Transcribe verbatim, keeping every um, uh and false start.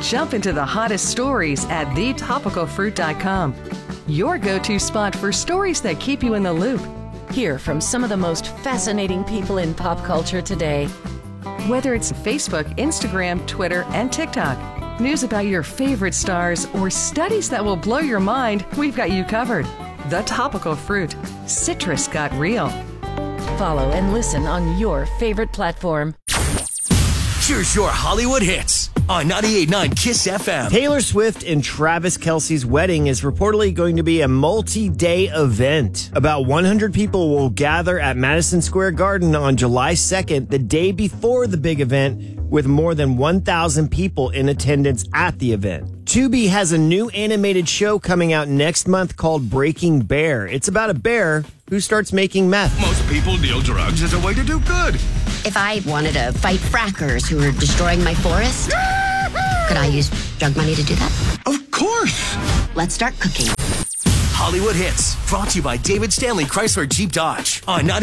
Jump into the hottest stories at the topical fruit dot com. Your go-to spot for stories that keep you in the loop. Hear from some of the most fascinating people in pop culture today. Whether it's Facebook, Instagram, Twitter, and TikTok, news about your favorite stars, or studies that will blow your mind, we've got you covered. The Topical Fruit. Citrus got real. Follow and listen on your favorite platform. Here's your Hollywood hits on ninety-eight point nine KISS F M. Taylor Swift and Travis Kelce's wedding is reportedly going to be a multi-day event. About one hundred people will gather at Madison Square Garden on July second, the day before the big event, with more than one thousand people in attendance at the event. Tubi has a new animated show coming out next month called Breaking Bear. It's about a bear who starts making meth. Most people deal drugs as a way to do good. If I wanted to fight frackers who are destroying my forest, could I use drug money to do that? Of course. Let's start cooking. Hollywood hits, brought to you by David Stanley Chrysler Jeep Dodge on ninety.